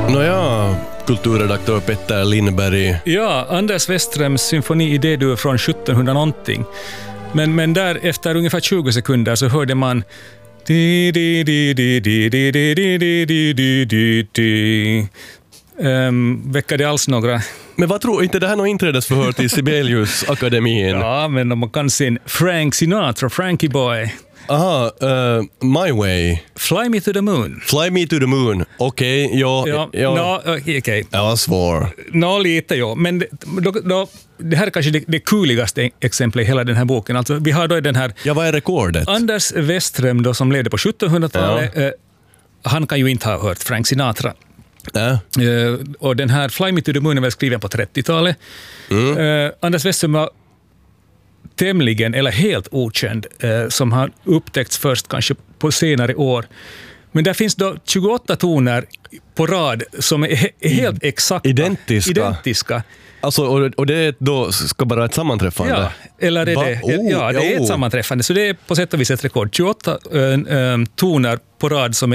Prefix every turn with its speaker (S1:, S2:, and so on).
S1: Nåja, kulturredaktör Petter Lindberg.
S2: Ja, Anders Weströms symfoni i D-dur från 1700 någonting. Men där efter ungefär 20 sekunder så hörde man väcker det alls några...
S1: Men vad tror inte det här någon inträdesförhör till Sibelius-akademin?
S2: Ja, men om man kan se Frank Sinatra, Frankie Boy.
S1: Aha, My Way.
S2: Fly Me to the Moon.
S1: Fly Me to the Moon. Okej,
S2: Okej.
S1: Jag var svår.
S2: Lite, ja. Men det här är kanske det kuligaste exemplet i hela den här boken. Alltså, vi har då den här...
S1: Ja, vad är rekordet?
S2: Anders Weström då, som levde på 1700-talet. Han kan ju inte ha hört Frank Sinatra. Och den här Fly Me to the Moon är väl skriven på 30-talet. Anders Weström var tämligen eller helt okänd, som har upptäckts först kanske på senare år. Men där finns då 28 toner på rad som är helt exakt identiska.
S1: Alltså, och det då ska bara ett sammanträffande?
S2: Ja, eller är det är ett sammanträffande. Så det är på sätt och vis ett rekord. 28 toner på rad som